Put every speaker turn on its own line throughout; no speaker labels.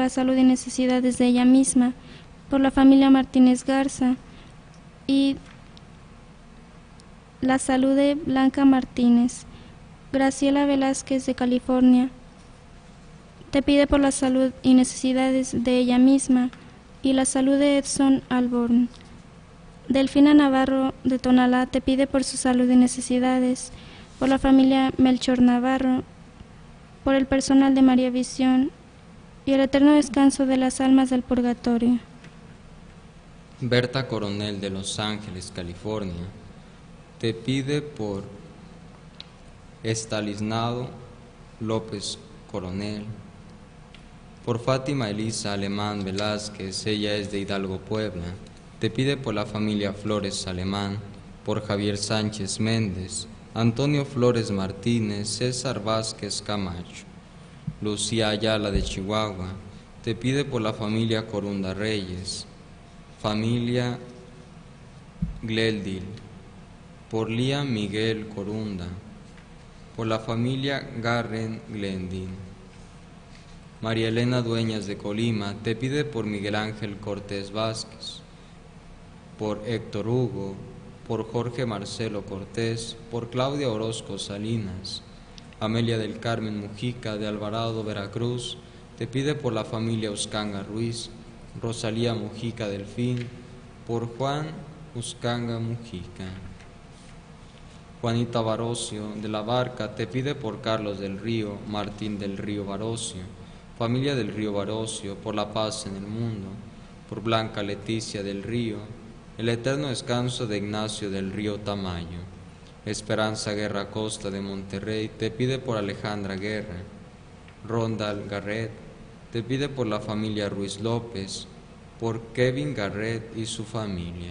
la salud y necesidades de ella misma, por la familia Martínez Garza y la salud de Blanca Martínez. Graciela Velázquez de California te pide por la salud y necesidades de ella misma y la salud de Edson Alborn. Delfina Navarro de Tonalá te pide por su salud y necesidades, por la familia Melchor Navarro, por el personal de María Visión y el eterno descanso de las almas del purgatorio.
Berta Coronel de Los Ángeles, California, te pide por Estanislao López Coronel, por Fátima Elisa Alemán Velázquez, ella es de Hidalgo, Puebla, te pide por la familia Flores Alemán, por Javier Sánchez Méndez, Antonio Flores Martínez, César Vázquez Camacho. Lucía Ayala de Chihuahua, te pide por la familia Corunda Reyes, familia Gleldil, por Lía Miguel Corunda, por la familia Garren Glendin. María Elena Dueñas de Colima te pide por Miguel Ángel Cortés Vázquez, por Héctor Hugo, por Jorge Marcelo Cortés, por Claudia Orozco Salinas. Amelia del Carmen Mujica de Alvarado, Veracruz, te pide por la familia Uscanga Ruiz. Rosalía Mujica Delfín, por Juan Uscanga Mujica. Juanita Barocio de la Barca te pide por Carlos del Río, Martín del Río Barocio, familia del Río Barocio, por la paz en el mundo, por Blanca Leticia del Río, el eterno descanso de Ignacio del Río Tamayo. Esperanza Guerra Costa de Monterrey te pide por Alejandra Guerra. Rondal Garret te pide por la familia Ruiz López, por Kevin Garret y su familia.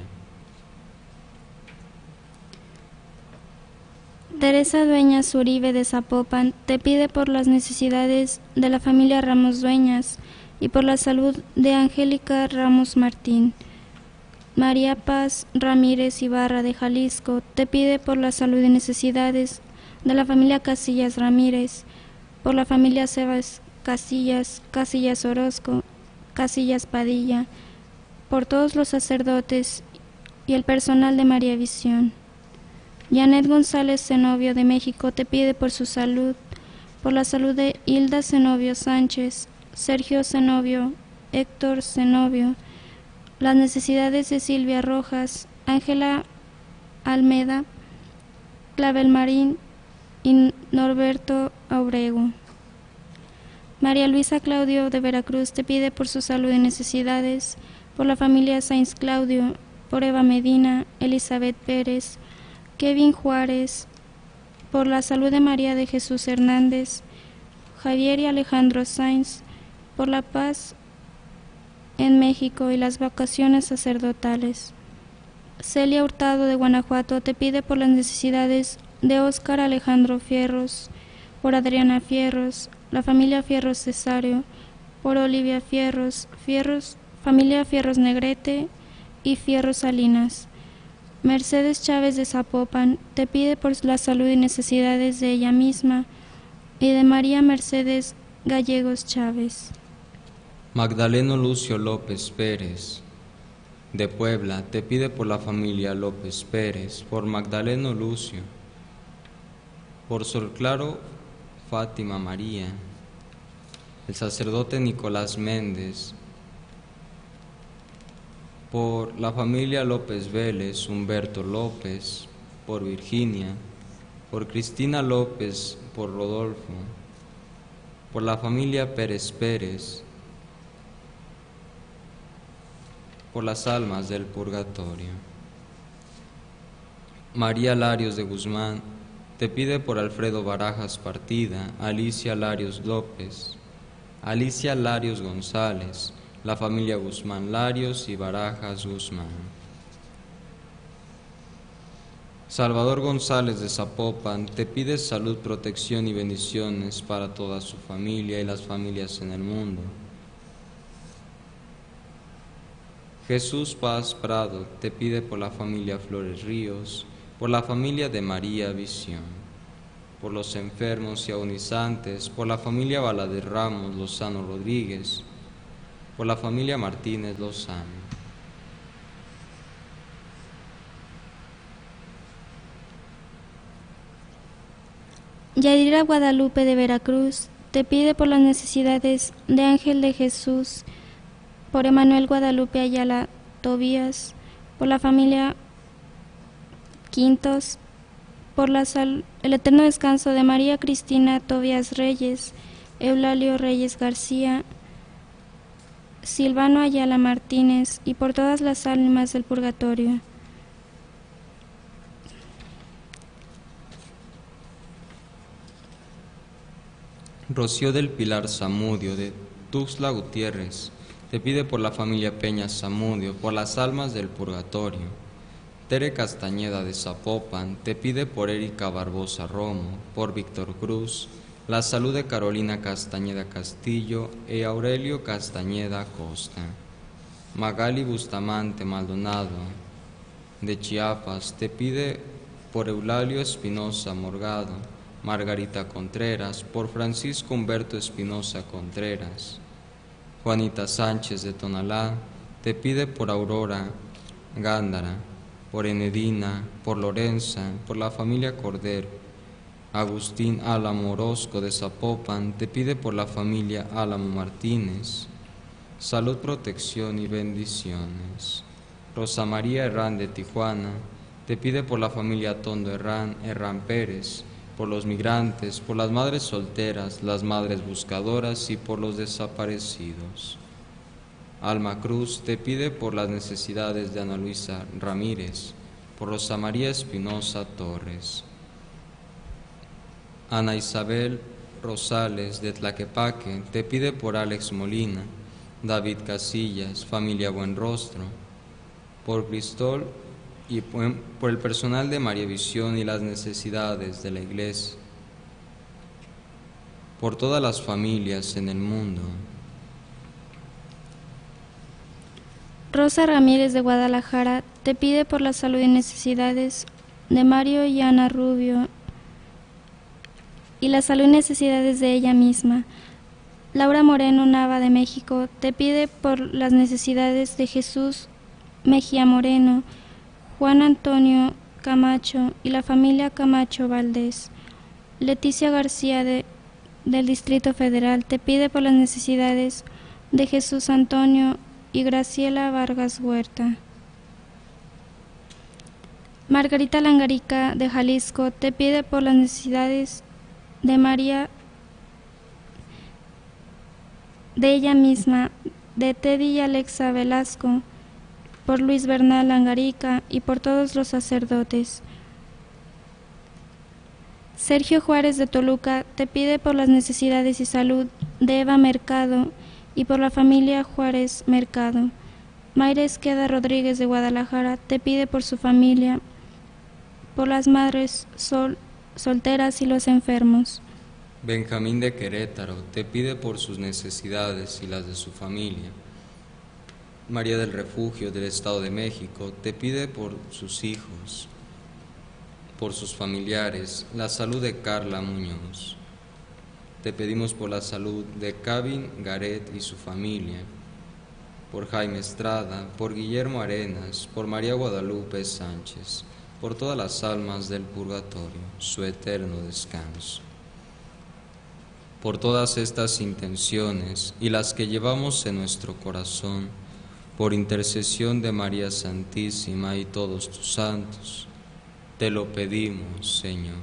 Teresa Dueñas Uribe de Zapopan te pide por las necesidades de la familia Ramos Dueñas y por la salud de Angélica Ramos Martín. María Paz Ramírez Ibarra de Jalisco te pide por la salud y necesidades de la familia Casillas Ramírez, por la familia Sebas Casillas, Casillas Orozco, Casillas Padilla, por todos los sacerdotes y el personal de María Visión. Janet González Zenobio de México te pide por su salud, por la salud de Hilda Zenobio Sánchez, Sergio Zenobio, Héctor Zenobio, las necesidades de Silvia Rojas, Ángela Almeda, Clavel Marín y Norberto Aurego. María Luisa Claudio de Veracruz te pide por su salud y necesidades, por la familia Sainz Claudio, por Eva Medina, Elizabeth Pérez, Kevin Juárez, por la salud de María de Jesús Hernández, Javier y Alejandro Sainz, por la paz en México y las vacaciones sacerdotales. Celia Hurtado de Guanajuato te pide por las necesidades de Óscar Alejandro Fierros, por Adriana Fierros, la familia Fierros Cesario, por Olivia Fierros, familia Fierros Negrete y Fierros Salinas. Mercedes Chávez de Zapopan te pide por la salud y necesidades de ella misma y de María Mercedes Gallegos Chávez.
Magdaleno Lucio López Pérez de Puebla te pide por la familia López Pérez, por Magdaleno Lucio, por Sol Claro Fátima María, el sacerdote Nicolás Méndez, por la familia López Vélez, Humberto López, por Virginia, por Cristina López, por Rodolfo, por la familia Pérez Pérez, por las almas del purgatorio. María Larios de Guzmán te pide por Alfredo Barajas Partida, Alicia Larios López, Alicia Larios González, la familia Guzmán Larios y Barajas Guzmán. Salvador González de Zapopan te pide salud, protección y bendiciones para toda su familia y las familias en el mundo. Jesús Paz Prado te pide por la familia Flores Ríos, por la familia de María Visión, por los enfermos y agonizantes, por la familia Valadez Ramos Lozano Rodríguez, por la familia Martínez Lozano.
Yadira Guadalupe de Veracruz te pide por las necesidades de Ángel de Jesús, por Emanuel Guadalupe Ayala Tobías, por la familia Quintos, por el eterno descanso de María Cristina Tobías Reyes, Eulalio Reyes García, Silvano Ayala Martínez y por todas las almas del purgatorio.
Rocío del Pilar Zamudio de Tuxtla Gutiérrez te pide por la familia Peña Zamudio, por las almas del purgatorio. Tere Castañeda de Zapopan te pide por Erika Barbosa Romo, por Víctor Cruz, la salud de Carolina Castañeda Castillo e Aurelio Castañeda Costa. Magali Bustamante Maldonado de Chiapas te pide por Eulalio Espinosa Morgado, Margarita Contreras, por Francisco Humberto Espinosa Contreras. Juanita Sánchez de Tonalá te pide por Aurora Gándara, por Enedina, por Lorenza, por la familia Cordero. Agustín Álamo Orozco de Zapopan te pide por la familia Álamo Martínez. Salud, protección y bendiciones. Rosa María Herrán de Tijuana te pide por la familia Tondo Herrán Pérez, por los migrantes, por las madres solteras, las madres buscadoras y por los desaparecidos. Alma Cruz te pide por las necesidades de Ana Luisa Ramírez, por Rosa María Espinosa Torres. Ana Isabel Rosales de Tlaquepaque te pide por Alex Molina, David Casillas, familia Buenrostro, por Bristol y por el personal de María Visión y las necesidades de la Iglesia, por todas las familias en el mundo.
Rosa Ramírez de Guadalajara te pide por la salud y necesidades de Mario y Ana Rubio y la salud y necesidades de ella misma. Laura Moreno Nava de México te pide por las necesidades de Jesús Mejía Moreno, Juan Antonio Camacho y la familia Camacho Valdés. Leticia García del Distrito Federal te pide por las necesidades de Jesús Antonio y Graciela Vargas Huerta. Margarita Langarica de Jalisco te pide por las necesidades de María, de ella misma, de Teddy y Alexa Velasco, por Luis Bernal Langarica y por todos los sacerdotes. Sergio Juárez de Toluca te pide por las necesidades y salud de Eva Mercado y por la familia Juárez Mercado. Mayra Esqueda Rodríguez de Guadalajara te pide por su familia, por las madres solteras y los enfermos.
Benjamín de Querétaro te pide por sus necesidades y las de su familia. María del Refugio del Estado de México te pide por sus hijos, por sus familiares, la salud de Carla Muñoz. Te pedimos por la salud de Kevin Garet y su familia, por Jaime Estrada, por Guillermo Arenas, por María Guadalupe Sánchez, por todas las almas del purgatorio, su eterno descanso. Por todas estas intenciones y las que llevamos en nuestro corazón, por intercesión de María Santísima y todos tus santos, te lo pedimos, Señor.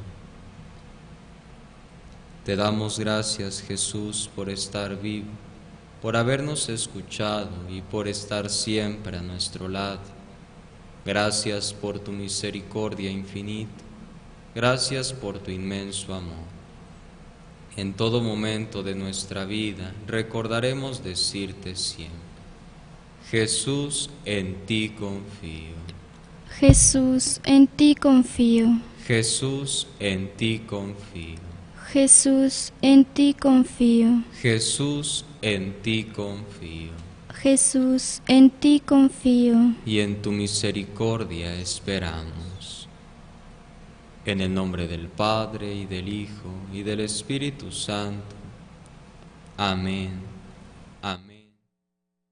Te damos gracias, Jesús, por estar vivo, por habernos escuchado y por estar siempre a nuestro lado. Gracias por tu misericordia infinita. Gracias por tu inmenso amor. En todo momento de nuestra vida recordaremos decirte siempre: Jesús, en ti confío.
Jesús, en ti confío.
Jesús, en ti confío.
Jesús, en ti confío.
Jesús, en ti confío.
Jesús, en ti confío.
Y en tu misericordia esperamos. En el nombre del Padre, y del Hijo, y del Espíritu Santo. Amén.